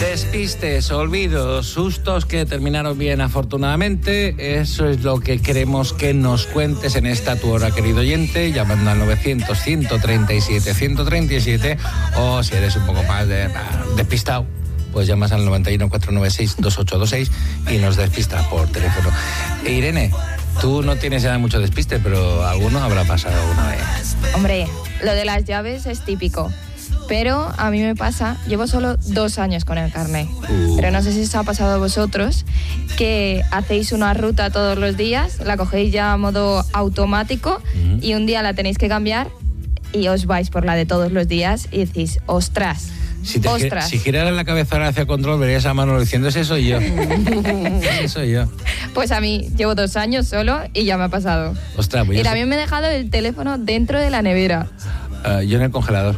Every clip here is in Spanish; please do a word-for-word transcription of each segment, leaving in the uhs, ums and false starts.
Despistes, olvidos, sustos que terminaron bien afortunadamente, eso es lo que queremos que nos cuentes en esta tu hora, querido oyente, llamando al novecientos, ciento treinta y siete, ciento treinta y siete, o si eres un poco más de, despistado, pues llamas al noventa y uno, cuatrocientos noventa y seis, veintiocho veintiséis y nos despistas por teléfono. E Irene, tú no tienes ya mucho despiste, pero alguno habrá pasado alguna vez. Hombre, lo de las llaves es típico. Pero a mí me pasa, llevo solo dos años con el carnet, uh. pero no sé si os ha pasado a vosotros, que hacéis una ruta todos los días, la cogéis ya a modo automático uh-huh. y un día la tenéis que cambiar y os vais por la de todos los días y decís, ostras, si te ostras. Si giraras la cabeza ahora hacia control, verías a Manolo diciendo, ese soy yo. Ese soy yo. Pues a mí, llevo dos años solo y ya me ha pasado. Ostras, pues y yo también sé. me he dejado el teléfono dentro de la nevera. Uh, yo en el congelador.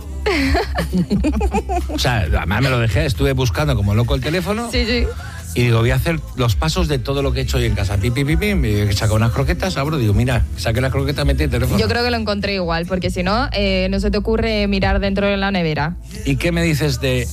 O sea, además me lo dejé, estuve buscando como loco el teléfono. Sí, sí. Y digo, voy a hacer los pasos de todo lo que he hecho hoy en casa. Pi, pi, pi, pi, me saco unas croquetas, abro, digo, mira, saqué las croquetas, metí el teléfono. Yo creo que lo encontré igual, porque si no, eh, no se te ocurre mirar dentro de la nevera. ¿Y qué me dices de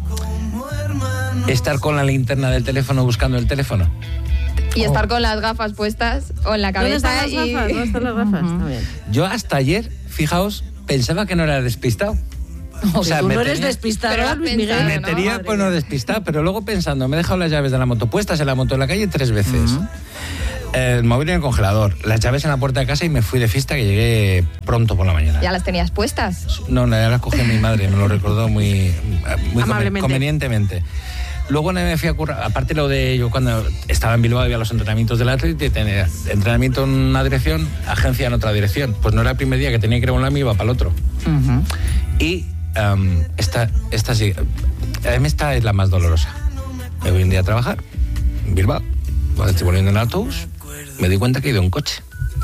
estar con la linterna del teléfono buscando el teléfono? Y oh. estar con las gafas puestas o en la cabeza. ¿Dónde están las y... gafas? ¿Dónde están las gafas? Uh-huh. Está bien. Yo hasta ayer, fijaos, pensaba que no era despistado. O sea, tú no eres tenía, despistado, Luis Miguel. Me tenía, no, pues no despistado, pero luego pensando, me he dejado las llaves de la moto puestas en la moto en la calle tres veces. Uh-huh. El móvil en el congelador, las llaves en la puerta de casa y me fui de fiesta que llegué pronto por la mañana. ¿Ya las tenías puestas? No, no, ya las cogí mi madre, me lo recordó muy, muy amablemente, convenientemente. Luego me fui a currar, aparte lo de yo cuando estaba en Bilbao había los entrenamientos del Atleti, tenía entrenamiento en una dirección, agencia en otra dirección. Pues no era el primer día que tenía que ir a un lado y iba para el otro. Uh-huh. Y um, esta, esta sí, esta es la más dolorosa. Me voy un día a trabajar en Bilbao, cuando estoy volviendo en el autobús, me di cuenta que he ido en coche.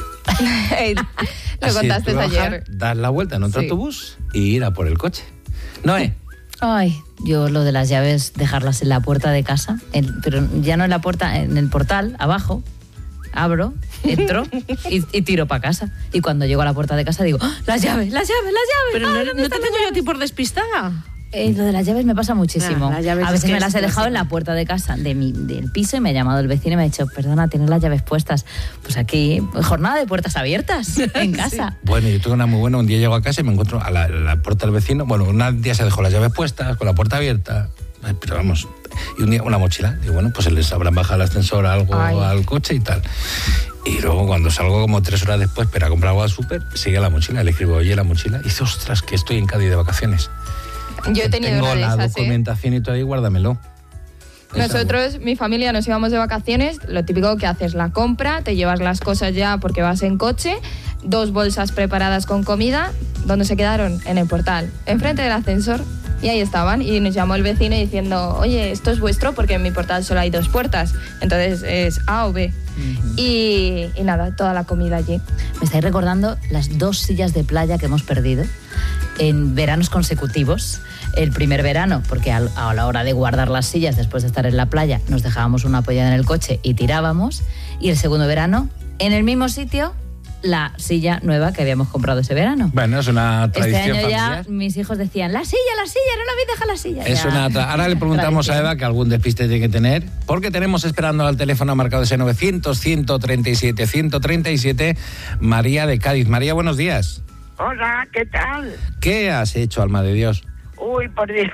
Lo contaste ayer. Dar la vuelta en otro sí. autobús y ir a por el coche. Noé. Ay, yo lo de las llaves, dejarlas en la puerta de casa, en, pero ya no en la puerta, en el portal, abajo, abro, entro y, y tiro para casa. Y cuando llego a la puerta de casa digo, ¡oh, las llaves, las llaves, las llaves! Pero Ay, no, no te tengo yo a ti por despistada. Eh, lo de las llaves me pasa muchísimo. Ah, a veces me las he dejado en la puerta de casa de mi, del piso y me ha llamado el vecino y me ha dicho, perdona, tienes las llaves puestas. Pues aquí, jornada de puertas abiertas en casa. Sí. Bueno, yo tuve una muy buena. Un día llego a casa y me encuentro a la, la puerta del vecino. Bueno, un día se dejó las llaves puestas, con la puerta abierta. Pero vamos, y un día una mochila. Y bueno, pues se les habrán bajado el ascensor algo Ay. al coche y tal. Y luego cuando salgo como tres horas después para comprar algo al súper, sigue la mochila. Le escribo, oye, la mochila. Y dice, ostras, que estoy en Cádiz de vacaciones. Yo he tenido Tengo una de la esas, documentación ¿eh? y todo ahí, guárdamelo. Nosotros, mi familia, nos íbamos de vacaciones. Lo típico que haces la compra, te llevas las cosas ya porque vas en coche, dos bolsas preparadas con comida. ¿Dónde se quedaron? En el portal, enfrente del ascensor. Y ahí estaban. Y nos llamó el vecino diciendo, oye, esto es vuestro porque en mi portal solo hay dos puertas. Entonces es A o B. Uh-huh. Y, y nada, toda la comida allí. Me estáis recordando las dos sillas de playa que hemos perdido en veranos consecutivos. El primer verano, porque a la hora de guardar las sillas después de estar en la playa, nos dejábamos una apoyada en el coche y tirábamos. Y el segundo verano, en el mismo sitio, la silla nueva que habíamos comprado ese verano. Bueno, es una tradición Este año familiar. ya mis hijos decían, la silla, la silla, no la habéis dejado la silla. Es ya. una tra- Ahora le preguntamos a Eva que algún despiste tiene que tener, porque tenemos esperando al teléfono marcado ese novecientos, ciento treinta y siete, ciento treinta y siete, María de Cádiz. María, buenos días. Hola, ¿qué tal? ¿Qué has hecho, alma de Dios? Uy, por Dios,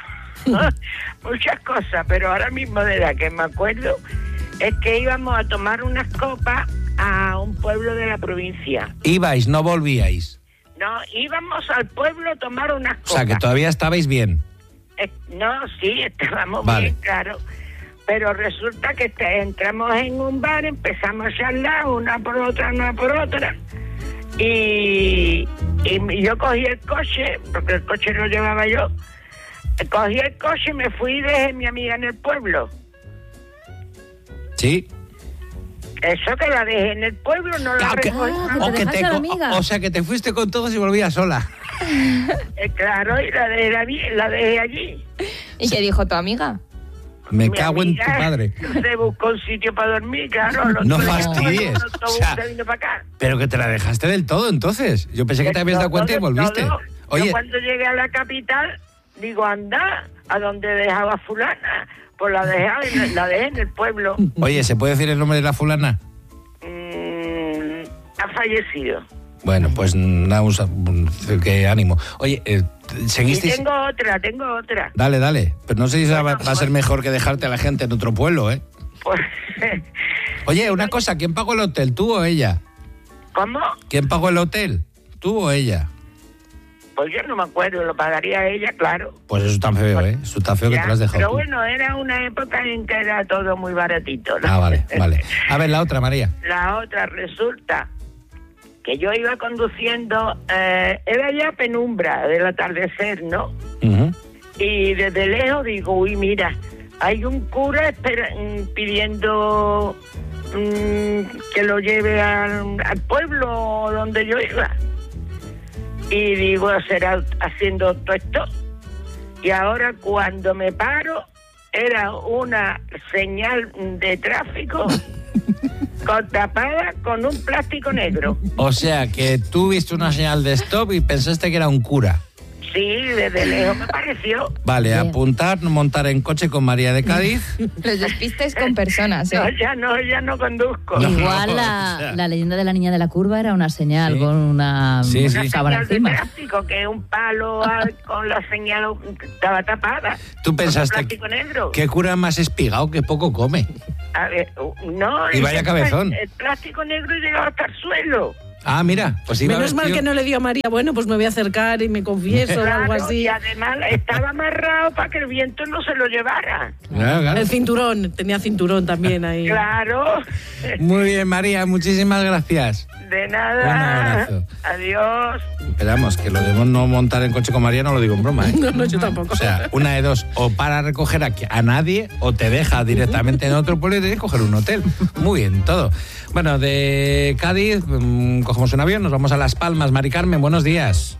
muchas cosas, pero ahora mismo de la que me acuerdo es que íbamos a tomar unas copas a un pueblo de la provincia. Ibais, no volvíais. No, íbamos al pueblo a tomar unas copas. O sea, que todavía estabais bien. Eh, no, sí, estábamos vale. bien, claro. Pero resulta que te, entramos en un bar, empezamos a charlar una por otra, una por otra. Y, y yo cogí el coche, porque el coche lo llevaba yo. Cogí el coche y me fui y dejé a mi amiga en el pueblo. Sí. Eso que la dejé en el pueblo, no la recogí. Ah, o, te que te, dejaste a la o, amiga. o sea, que te fuiste con todos y volvías sola. Eh, claro, y la dejé, allí, la dejé allí. ¿Y qué dijo tu amiga? Me Mi cago amiga en tu padre. Se buscó un sitio para dormir, claro. No fastidies. O sea, vino para acá. pero que te la dejaste del todo, entonces. Yo pensé que te habías dado cuenta y volviste. Todo. Oye, Yo cuando llegué a la capital, digo, anda, ¿a dónde dejaba fulana? Pues la dejé, en- la dejé en el pueblo. Oye, ¿se puede decir el nombre de la fulana? Mm, ha fallecido. Bueno, pues nada, un sa- qué ánimo. Oye, eh, Y ¿seguisteis? tengo otra, tengo otra. Dale, dale. Pero no sé si esa va, Bueno, va a ser pues- mejor que dejarte a la gente en otro pueblo, ¿eh? Pues, Oye, una cosa, ¿quién pagó el hotel? ¿Tú o ella? ¿cómo? ¿Quién pagó el hotel? ¿Tú o ella? Pues yo no me acuerdo, lo pagaría ella, claro. Pues eso está feo, ¿eh? Eso está feo que Ya, te lo has dejado pero tú. bueno, era una época en que era todo muy baratito, ¿no? Ah, vale, vale. A ver, la otra, María. La otra resulta que yo iba conduciendo, eh, era ya penumbra del atardecer, ¿no? Ujú. Y desde lejos digo, uy, mira, hay un cura espera- mm, pidiendo mm, que lo lleve al, al pueblo donde yo iba. Y digo, será haciendo todo esto. Y ahora cuando me paro, era una señal de tráfico con, tapada con un plástico negro. O sea, que tú viste una señal de stop y pensaste que era un cura. Sí, desde lejos me pareció. Vale, Bien. apuntar, montar en coche con María de Cádiz. Los despistes con personas, ¿eh? No, ya no, ya no conduzco. No. Igual o la, sea. la leyenda de la niña de la curva era una señal Sí. con una, Sí, una sí. Una sábana señal de encima. plástico, que un palo al- con la señal estaba tapada. Tú pensaste, Con plástico negro. ¿qué cura más espigado que poco come? A ver, no. Y vaya el- cabezón. El plástico negro llegaba hasta el suelo. Ah, mira, pues iba Menos mal vestido- que no le dio a María, bueno, pues me voy a acercar y me confieso o algo Claro, así. y además estaba amarrado para que el viento no se lo llevara. Claro, claro. El cinturón, tenía cinturón también ahí. Claro. Muy bien, María, muchísimas gracias. De Un nada. abrazo. Adiós. Esperamos, que lo de no montar en coche con María no lo digo en broma, ¿eh? No, no, yo tampoco. O sea, una de dos, o para recoger a, a nadie, o te deja directamente en otro pueblo y tienes que coger un hotel. Muy bien, todo. Bueno, de Cádiz mmm, cogemos un avión, nos vamos a Las Palmas. Mari Carmen, buenos días.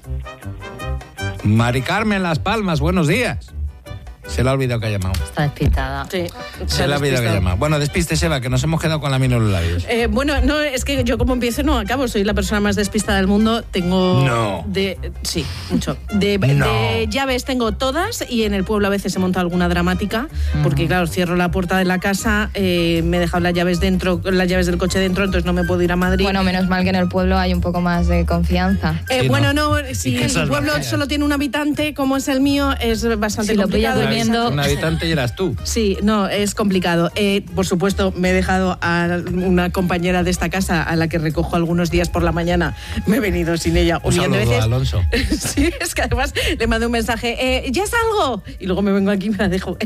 Mari Carmen, Las Palmas, buenos días. Se le ha olvidado que ha llamado. Está despistada. Sí, Se le ha olvidado que ha despistado. llamado. Bueno, despiste, Seba, que nos hemos quedado con la mina en los labios. Eh, bueno, no, es que yo como empiezo no acabo, soy la persona más despistada del mundo, tengo... No. De, sí, mucho. De, No. de llaves tengo todas y en el pueblo a veces he montado alguna dramática, porque claro, cierro la puerta de la casa, eh, me he dejado las llaves dentro, las llaves del coche dentro, entonces no me puedo ir a Madrid. Bueno, menos mal que en el pueblo hay un poco más de confianza. Eh, Sí, bueno, no. no, si Y que el esas pueblo vacías. solo tiene un habitante como es el mío, es bastante Si lo pillas complicado. durmiendo- Un habitante y eras tú. Sí, no, es complicado. Eh, por supuesto, me he dejado a una compañera de esta casa a la que recojo algunos días por la mañana. Me he venido sin ella Un un millón de saludo, veces. Alonso. Sí, es que además le mando un mensaje, eh, ya salgo. Y luego me vengo aquí y me la dejo.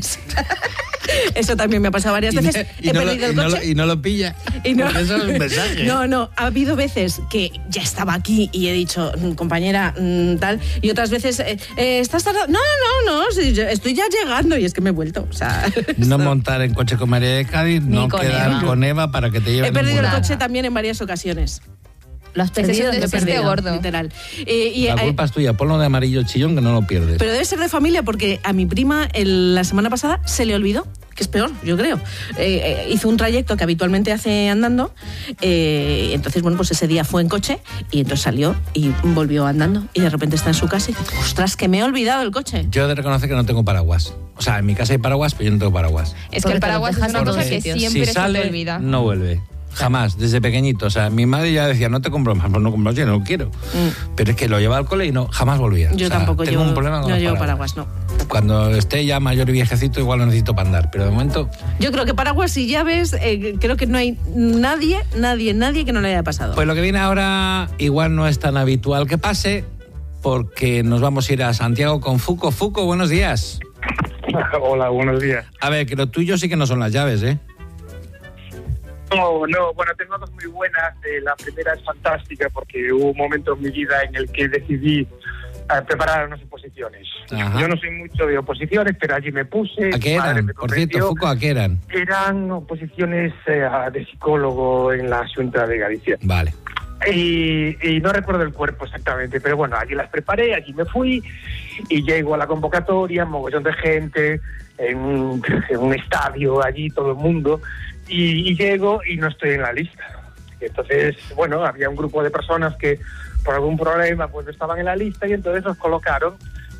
Eso también me ha pasado varias Y, veces. y He no lo, perdido y el no lo- coche. y no lo pilla. Y no, Porque eso es un mensaje. no, no, ha habido veces que ya estaba aquí y he dicho, "Mm, compañera, mm, tal, y otras veces, eh, eh, ¿estás tardando? No, no, no, sí, yo estoy ya llegando y es que me he vuelto. O sea, No montar en coche con María de Cádiz, Ni no con quedar Eva. con Eva para que te lleven he perdido el ningún lado. coche también en varias ocasiones. Lo has Ese es perdido. un Lo he despiste perdido, gordo. literal. Eh, y, La eh, culpa es tuya, ponlo de amarillo chillón que no lo pierdes. pero debe ser de familia porque a mi prima el- la semana pasada se le olvidó, que es peor, yo creo. Eh, eh, hizo un trayecto que habitualmente hace andando, eh, entonces, bueno, pues ese día fue en coche y entonces salió y volvió andando y de repente está en su casa y dice, ostras, que me he olvidado el coche. Yo he de reconocer que no tengo paraguas. O sea, en mi casa hay paraguas, pero yo no tengo paraguas. Es que Porque el te lo paraguas es dejas una en cosa todos que sitios. siempre si se sale, te olvida. no vuelve. Jamás, desde pequeñito. O sea, mi madre ya decía, no te compro más, pues no compro, yo no lo quiero. Pero es que lo llevaba al cole y no, jamás volvía. Mm. Yo O sea, tampoco tengo llevo, un problema con no los llevo paraguas. paraguas, no. Cuando esté ya mayor y viejecito, igual lo necesito para andar. Pero de momento, Yo creo que paraguas y llaves, eh, creo que no hay nadie, nadie, nadie que no le haya pasado. pues lo que viene ahora igual no es tan habitual que pase, porque nos vamos a ir a Santiago con Fuco. Fuco, buenos días. Hola, buenos días. A ver, que lo tuyo sí que no son las llaves, ¿eh? No, no, bueno, tengo dos muy buenas. Eh, la primera es fantástica porque hubo un momento en mi vida en el que decidí eh, preparar unas oposiciones. Ajá. Yo no soy mucho de oposiciones, pero allí me puse. ¿A qué mi madre eran? me Por cierto, convenció. Fuco, ¿a qué eran? Eran oposiciones eh, de psicólogo en la Junta de Galicia. Vale. Y, y no recuerdo el cuerpo exactamente, pero bueno, allí las preparé, allí me fui y llego a la convocatoria, mogollón de gente, en un, en un estadio, allí todo el mundo, y, y llego y no estoy en la lista. Entonces, bueno, había un grupo de personas que por algún problema pues no estaban en la lista y entonces nos colocaron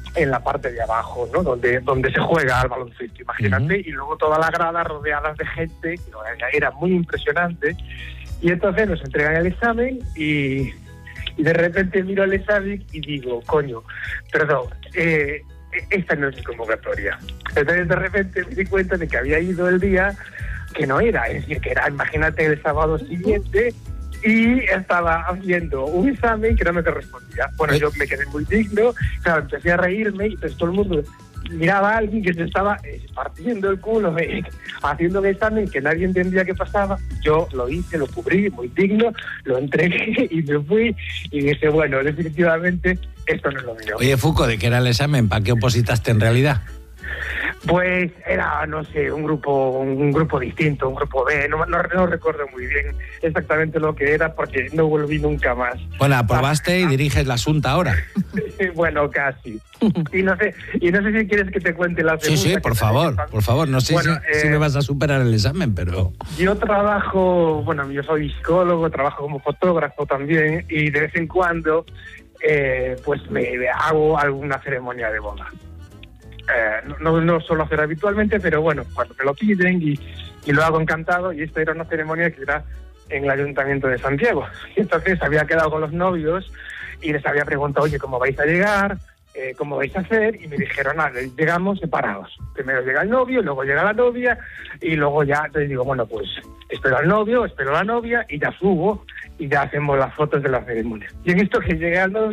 en la parte de abajo, ¿no? Donde, donde se juega al baloncesto, imagínate, uh-huh. y luego toda la grada rodeadas de gente, que era muy impresionante. Y entonces nos entregan el examen y, y de repente miro el examen y digo, coño, perdón, eh, esta no es mi convocatoria. Entonces de repente me di cuenta de que había ido el día que no era, es decir, que era, imagínate, el sábado siguiente, y estaba haciendo un examen que no me correspondía. Bueno, yo me quedé muy digno, claro, empecé a reírme y pues todo el mundo miraba a alguien que se estaba eh, partiendo el culo, eh, haciendo un examen que nadie entendía qué pasaba. Yo lo hice, lo cubrí, muy digno, lo entregué y me fui y dije, bueno, definitivamente esto no es lo mío. Oye, Fuco, ¿de qué era el examen? ¿Para qué opositaste en realidad? Pues era, no sé, un grupo un grupo distinto, un grupo B, no, no, no recuerdo muy bien exactamente lo que era porque no volví nunca más. Bueno, aprobaste ah, y diriges la asunta ahora. Bueno, casi. Y no sé y no sé si quieres que te cuente la segunda. Sí, sí, por favor, por favor. No sé bueno, si, eh, si me vas a superar el examen, pero... Yo trabajo, bueno, yo soy psicólogo, trabajo como fotógrafo también y de vez en cuando eh, pues me hago alguna ceremonia de boda. Eh, no, no suelo hacer habitualmente, pero bueno, cuando me lo piden y, y lo hago encantado, y esta era una ceremonia que era en el Ayuntamiento de Santiago. Y entonces había quedado con los novios y les había preguntado, oye, ¿cómo vais a llegar? Eh, ¿Cómo vais a hacer? Y me dijeron, nada, llegamos separados. Primero llega el novio, luego llega la novia, y luego ya, entonces digo, bueno, pues espero al novio, espero a la novia, y ya subo, y ya hacemos las fotos de la ceremonia. Y en esto que llegué al novio,